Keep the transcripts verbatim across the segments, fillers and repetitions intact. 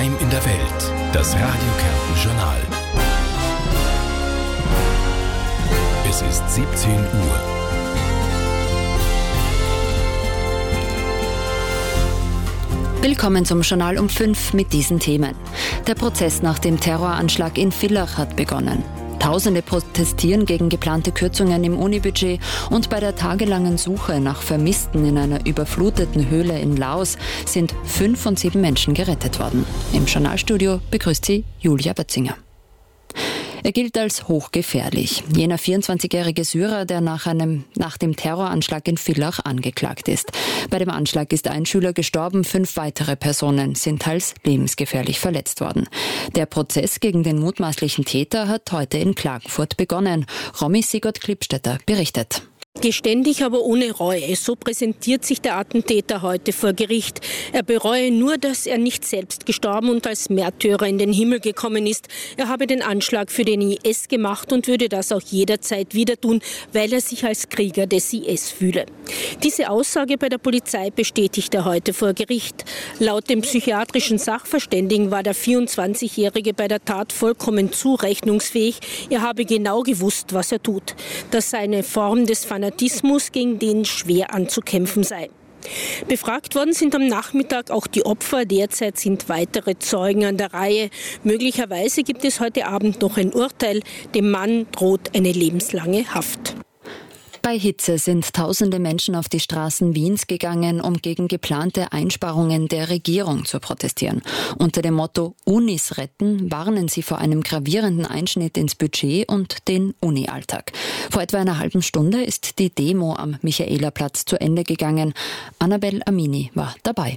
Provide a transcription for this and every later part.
Daheim in der Welt. Das Radio Kärnten Journal. Es ist siebzehn Uhr. Willkommen zum Journal um fünf mit diesen Themen. Der Prozess nach dem Terroranschlag in Villach hat begonnen. Tausende protestieren gegen geplante Kürzungen im Unibudget und bei der tagelangen Suche nach Vermissten in einer überfluteten Höhle in Laos sind fünf von sieben Menschen gerettet worden. Im Journalstudio begrüßt sie Julia Bötzinger. Er gilt als hochgefährlich. Jener vierundzwanzigjährige Syrer, der nach einem, nach dem Terroranschlag in Villach angeklagt ist. Bei dem Anschlag ist ein Schüler gestorben, fünf weitere Personen sind teils lebensgefährlich verletzt worden. Der Prozess gegen den mutmaßlichen Täter hat heute in Klagenfurt begonnen. Romy Sigurd-Klippstetter berichtet. Geständig, aber ohne Reue. So präsentiert sich der Attentäter heute vor Gericht. Er bereue nur, dass er nicht selbst gestorben und als Märtyrer in den Himmel gekommen ist. Er habe den Anschlag für den I S gemacht und würde das auch jederzeit wieder tun, weil er sich als Krieger des I S fühle. Diese Aussage bei der Polizei bestätigt er heute vor Gericht. Laut dem psychiatrischen Sachverständigen war der vierundzwanzigjährige bei der Tat vollkommen zurechnungsfähig. Er habe genau gewusst, was er tut. Das sei eine Form des Fanatismus, gegen den schwer anzukämpfen sei. Befragt worden sind am Nachmittag auch die Opfer. Derzeit sind weitere Zeugen an der Reihe. Möglicherweise gibt es heute Abend noch ein Urteil. Dem Mann droht eine lebenslange Haft. Bei Hitze sind tausende Menschen auf die Straßen Wiens gegangen, um gegen geplante Einsparungen der Regierung zu protestieren. Unter dem Motto Unis retten warnen sie vor einem gravierenden Einschnitt ins Budget und den Uni-Alltag. Vor etwa einer halben Stunde ist die Demo am Michaelerplatz zu Ende gegangen. Annabel Amini war dabei.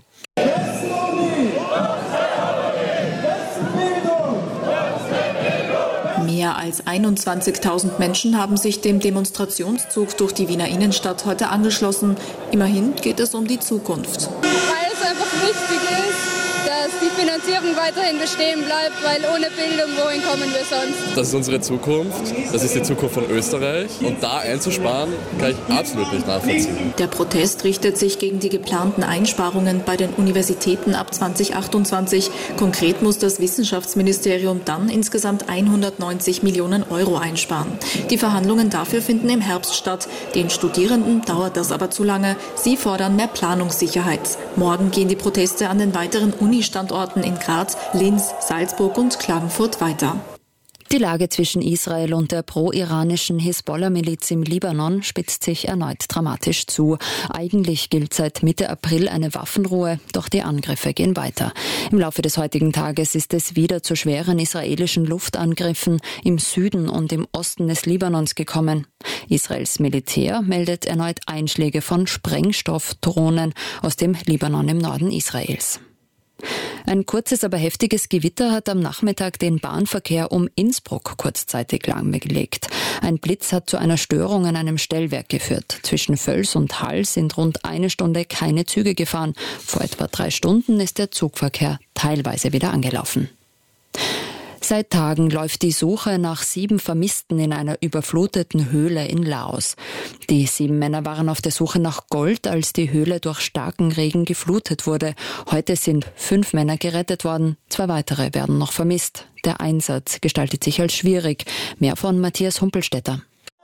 Mehr als einundzwanzigtausend Menschen haben sich dem Demonstrationszug durch die Wiener Innenstadt heute angeschlossen. Immerhin geht es um die Zukunft. Weil es einfach wichtig ist, dass die Finanzierung weiterhin bestehen bleibt, weil ohne Bildung, wohin kommen wir sonst? Das ist unsere Zukunft, das ist die Zukunft von Österreich und da einzusparen, kann ich absolut nicht nachvollziehen. Der Protest richtet sich gegen die geplanten Einsparungen bei den Universitäten ab zweitausendachtundzwanzig. Konkret muss das Wissenschaftsministerium dann insgesamt hundertneunzig Millionen Euro einsparen. Die Verhandlungen dafür finden im Herbst statt. Den Studierenden dauert das aber zu lange. Sie fordern mehr Planungssicherheit. Morgen gehen die Proteste an den weiteren Uni-Standorten in Graz, Linz, Salzburg und Klagenfurt weiter. Die Lage zwischen Israel und der pro-iranischen Hisbollah-Miliz im Libanon spitzt sich erneut dramatisch zu. Eigentlich gilt seit Mitte April eine Waffenruhe, doch die Angriffe gehen weiter. Im Laufe des heutigen Tages ist es wieder zu schweren israelischen Luftangriffen im Süden und im Osten des Libanons gekommen. Israels Militär meldet erneut Einschläge von Sprengstoffdrohnen aus dem Libanon im Norden Israels. Ein kurzes, aber heftiges Gewitter hat am Nachmittag den Bahnverkehr um Innsbruck kurzzeitig lahmgelegt. Ein Blitz hat zu einer Störung an einem Stellwerk geführt. Zwischen Völs und Hall sind rund eine Stunde keine Züge gefahren. Vor etwa drei Stunden ist der Zugverkehr teilweise wieder angelaufen. Seit Tagen läuft die Suche nach sieben Vermissten in einer überfluteten Höhle in Laos. Die sieben Männer waren auf der Suche nach Gold, als die Höhle durch starken Regen geflutet wurde. Heute sind fünf Männer gerettet worden, zwei weitere werden noch vermisst. Der Einsatz gestaltet sich als schwierig. Mehr von Matthias Humpelstetter.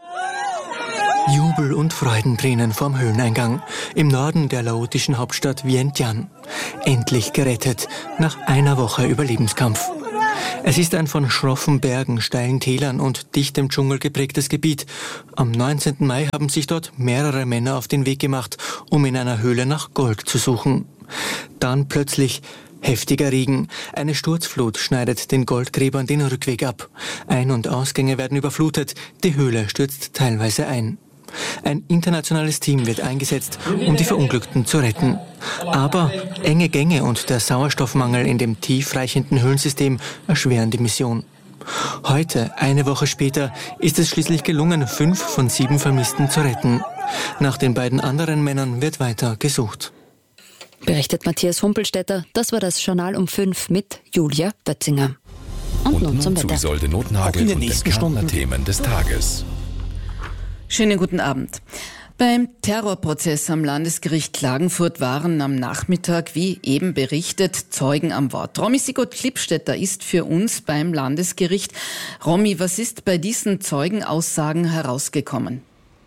Jubel und Freudentränen vorm Höhleneingang im Norden der laotischen Hauptstadt Vientiane. Endlich gerettet, nach einer Woche Überlebenskampf. Es ist ein von schroffen Bergen, steilen Tälern und dichtem Dschungel geprägtes Gebiet. Am neunzehnten Mai haben sich dort mehrere Männer auf den Weg gemacht, um in einer Höhle nach Gold zu suchen. Dann plötzlich heftiger Regen. Eine Sturzflut schneidet den Goldgräbern den Rückweg ab. Ein- und Ausgänge werden überflutet. Die Höhle stürzt teilweise ein. Ein internationales Team wird eingesetzt, um die Verunglückten zu retten. Aber enge Gänge und der Sauerstoffmangel in dem tiefreichenden Höhlensystem erschweren die Mission. Heute, eine Woche später, ist es schließlich gelungen, fünf von sieben Vermissten zu retten. Nach den beiden anderen Männern wird weiter gesucht. Berichtet Matthias Humpelstetter. Das war das Journal um fünf mit Julia Bötzinger. Und, Und nun zum nun Wetter. zu Isolde Notnagel und den Kärntner Themen des Tages. Schönen guten Abend. Beim Terrorprozess am Landesgericht Klagenfurt waren am Nachmittag, wie eben berichtet, Zeugen am Wort. Romy Sigurd-Klippstetter ist für uns beim Landesgericht. Romy, was ist bei diesen Zeugenaussagen herausgekommen?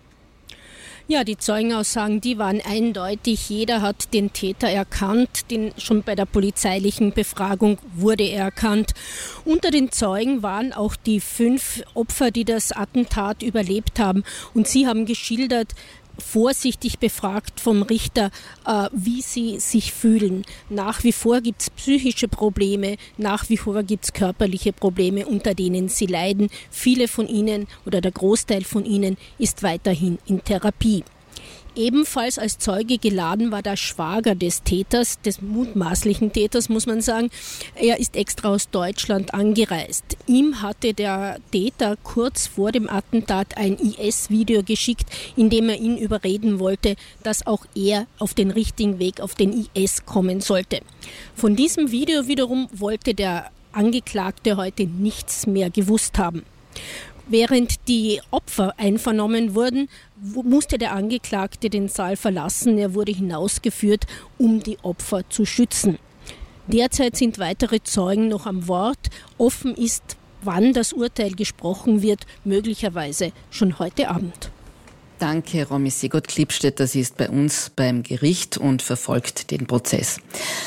Ja, die Zeugenaussagen, die waren eindeutig. Jeder hat den Täter erkannt. Den, schon bei der polizeilichen Befragung wurde er erkannt. Unter den Zeugen waren auch die fünf Opfer, die das Attentat überlebt haben. Und sie haben geschildert, vorsichtig befragt vom Richter, äh, wie sie sich fühlen. Nach wie vor gibt es psychische Probleme, nach wie vor gibt es körperliche Probleme, unter denen sie leiden. Viele von ihnen oder der Großteil von ihnen ist weiterhin in Therapie. Ebenfalls als Zeuge geladen war der Schwager des Täters, des mutmaßlichen Täters, muss man sagen. Er ist extra aus Deutschland angereist. Ihm hatte der Täter kurz vor dem Attentat ein I S-Video geschickt, in dem er ihn überreden wollte, dass auch er auf den richtigen Weg, auf den I S kommen sollte. Von diesem Video wiederum wollte der Angeklagte heute nichts mehr gewusst haben. Während die Opfer einvernommen wurden, musste der Angeklagte den Saal verlassen. Er wurde hinausgeführt, um die Opfer zu schützen. Derzeit sind weitere Zeugen noch am Wort. Offen ist, wann das Urteil gesprochen wird, möglicherweise schon heute Abend. Danke, Romy Sigurd-Klippstetter. Sie ist bei uns beim Gericht und verfolgt den Prozess.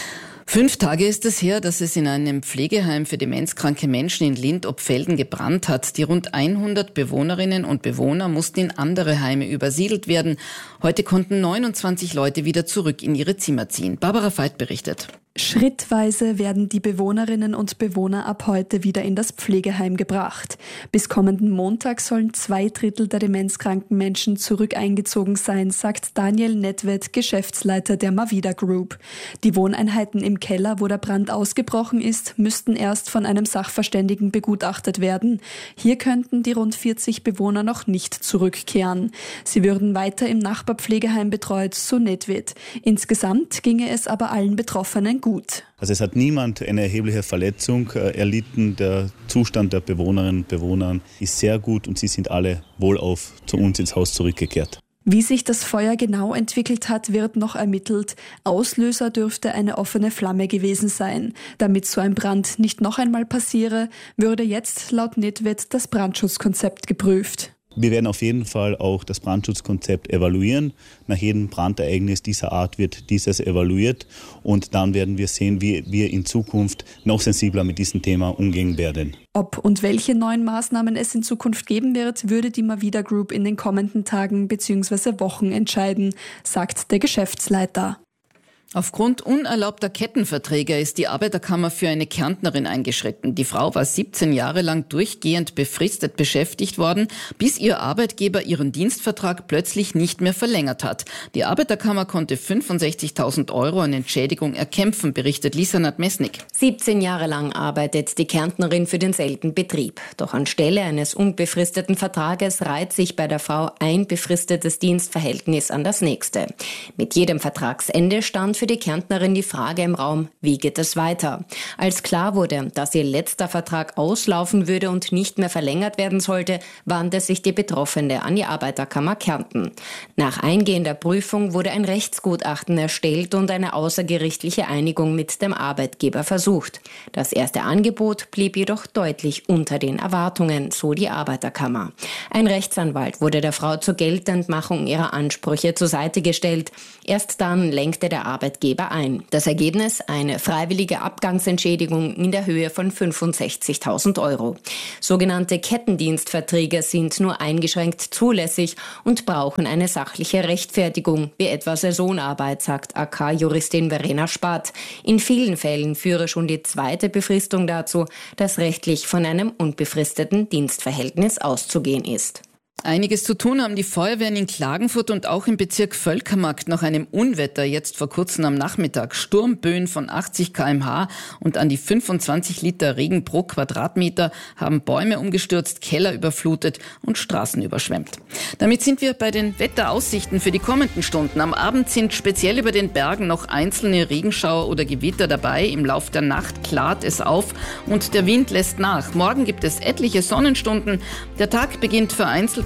Fünf Tage ist es her, dass es in einem Pflegeheim für demenzkranke Menschen in Lindt-Obfelden gebrannt hat. Die rund hundert Bewohnerinnen und Bewohner mussten in andere Heime übersiedelt werden. Heute konnten neunundzwanzig Leute wieder zurück in ihre Zimmer ziehen. Barbara Veit berichtet. Schrittweise werden die Bewohnerinnen und Bewohner ab heute wieder in das Pflegeheim gebracht. Bis kommenden Montag sollen zwei Drittel der demenzkranken Menschen zurück eingezogen sein, sagt Daniel Nedved, Geschäftsleiter der Mavida Group. Die Wohneinheiten im Keller, wo der Brand ausgebrochen ist, müssten erst von einem Sachverständigen begutachtet werden. Hier könnten die rund vierzig Bewohner noch nicht zurückkehren. Sie würden weiter im Nachbarpflegeheim betreut, so Nedved. Insgesamt ginge es aber allen Betroffenen gut. Gut. Also es hat niemand eine erhebliche Verletzung erlitten. Der Zustand der Bewohnerinnen und Bewohner ist sehr gut und sie sind alle wohlauf zu uns ins Haus zurückgekehrt. Wie sich das Feuer genau entwickelt hat, wird noch ermittelt. Auslöser dürfte eine offene Flamme gewesen sein. Damit so ein Brand nicht noch einmal passiere, würde jetzt laut Nedved das Brandschutzkonzept geprüft. Wir werden auf jeden Fall auch das Brandschutzkonzept evaluieren. Nach jedem Brandereignis dieser Art wird dieses evaluiert und dann werden wir sehen, wie wir in Zukunft noch sensibler mit diesem Thema umgehen werden. Ob und welche neuen Maßnahmen es in Zukunft geben wird, würde die Mavida Group in den kommenden Tagen bzw. Wochen entscheiden, sagt der Geschäftsleiter. Aufgrund unerlaubter Kettenverträge ist die Arbeiterkammer für eine Kärntnerin eingeschritten. Die Frau war siebzehn Jahre lang durchgehend befristet beschäftigt worden, bis ihr Arbeitgeber ihren Dienstvertrag plötzlich nicht mehr verlängert hat. Die Arbeiterkammer konnte fünfundsechzigtausend Euro an Entschädigung erkämpfen, berichtet Lisa Nadmesnik. siebzehn Jahre lang arbeitet die Kärntnerin für denselben Betrieb. Doch anstelle eines unbefristeten Vertrages reiht sich bei der Frau ein befristetes Dienstverhältnis an das nächste. Mit jedem Vertragsende stand für die Kärntnerin die Frage im Raum, wie geht es weiter? Als klar wurde, dass ihr letzter Vertrag auslaufen würde und nicht mehr verlängert werden sollte, wandte sich die Betroffene an die Arbeiterkammer Kärnten. Nach eingehender Prüfung wurde ein Rechtsgutachten erstellt und eine außergerichtliche Einigung mit dem Arbeitgeber versucht. Das erste Angebot blieb jedoch deutlich unter den Erwartungen, so die Arbeiterkammer. Ein Rechtsanwalt wurde der Frau zur Geltendmachung ihrer Ansprüche zur Seite gestellt. Erst dann lenkte der Arbeitgeber ein. Das Ergebnis? Eine freiwillige Abgangsentschädigung in der Höhe von fünfundsechzigtausend Euro. Sogenannte Kettendienstverträge sind nur eingeschränkt zulässig und brauchen eine sachliche Rechtfertigung, wie etwa Saisonarbeit, sagt A K-Juristin Verena Spath. In vielen Fällen führe schon die zweite Befristung dazu, dass rechtlich von einem unbefristeten Dienstverhältnis auszugehen ist. Einiges zu tun haben die Feuerwehren in Klagenfurt und auch im Bezirk Völkermarkt nach einem Unwetter jetzt vor kurzem am Nachmittag. Sturmböen von achtzig Kilometer pro Stunde und an die fünfundzwanzig Liter Regen pro Quadratmeter haben Bäume umgestürzt, Keller überflutet und Straßen überschwemmt. Damit sind wir bei den Wetteraussichten für die kommenden Stunden. Am Abend sind speziell über den Bergen noch einzelne Regenschauer oder Gewitter dabei. Im Lauf der Nacht klart es auf und der Wind lässt nach. Morgen gibt es etliche Sonnenstunden. Der Tag beginnt vereinzelt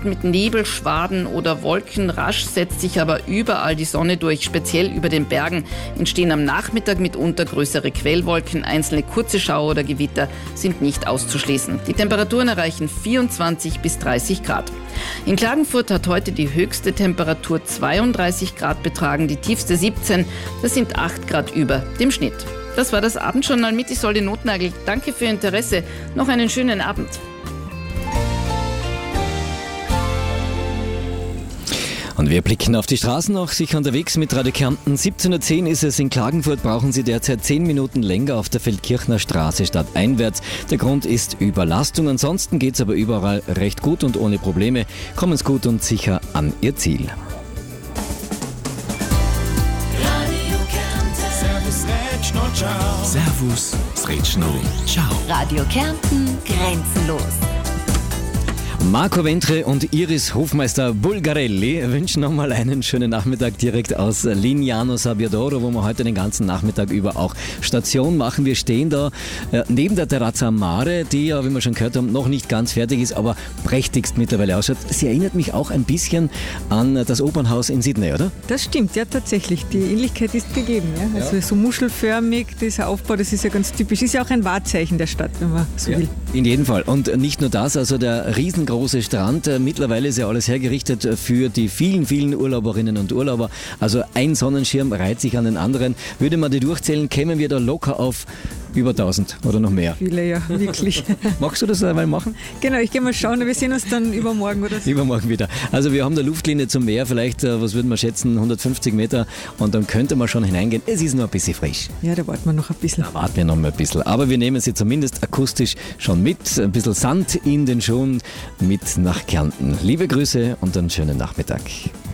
gepaart mit Nebelschwaden oder Wolken. Rasch setzt sich aber überall die Sonne durch. Speziell über den Bergen entstehen am Nachmittag mitunter größere Quellwolken. Einzelne kurze Schauer oder Gewitter sind nicht auszuschließen. Die Temperaturen erreichen vierundzwanzig bis dreißig Grad. In Klagenfurt hat heute die höchste Temperatur zweiunddreißig Grad betragen, die tiefste siebzehn. Das sind acht Grad über dem Schnitt. Das war das Abendjournal mit Isolde Notnagel. Danke für Ihr Interesse. Noch einen schönen Abend. Und wir blicken auf die Straßen noch, sicher unterwegs mit Radio Kärnten. siebzehn Uhr zehn ist es in Klagenfurt, brauchen Sie derzeit zehn Minuten länger auf der Feldkirchner Straße stadteinwärts. Der Grund ist Überlastung, ansonsten geht es aber überall recht gut und ohne Probleme. Kommen Sie gut und sicher an Ihr Ziel. Servus, Sretschno, ciao. Radio Kärnten, grenzenlos. Marco Ventre und Iris Hofmeister Bulgarelli wünschen nochmal einen schönen Nachmittag direkt aus Lignano Sabbiadoro, wo wir heute den ganzen Nachmittag über auch Station machen. Wir stehen da äh, neben der Terrazza Mare, die ja, wie wir schon gehört haben, noch nicht ganz fertig ist, aber prächtigst mittlerweile ausschaut. Sie erinnert mich auch ein bisschen an das Opernhaus in Sydney, oder? Das stimmt, ja tatsächlich. Die Ähnlichkeit ist gegeben. Ja? Also ja. So muschelförmig, dieser Aufbau, das ist ja ganz typisch. Ist ja auch ein Wahrzeichen der Stadt, wenn man so ja, will. In jedem Fall. Und nicht nur das, also der riesengroße große Strand. Mittlerweile ist ja alles hergerichtet für die vielen, vielen Urlauberinnen und Urlauber. Also ein Sonnenschirm reiht sich an den anderen. Würde man die durchzählen, kämen wir da locker auf über tausend oder noch mehr. Viele, ja, wirklich. Magst du das einmal machen? Genau, ich gehe mal schauen. Wir sehen uns dann übermorgen oder so. Übermorgen wieder. Also wir haben eine Luftlinie zum Meer, vielleicht, was würden wir schätzen, hundertfünfzig Meter und dann könnte man schon hineingehen. Es ist nur ein bisschen frisch. Ja, da warten wir noch ein bisschen. Da warten wir noch mal ein bisschen. Aber wir nehmen sie zumindest akustisch schon mit. Ein bisschen Sand in den Schuhen mit nach Kärnten. Liebe Grüße und einen schönen Nachmittag.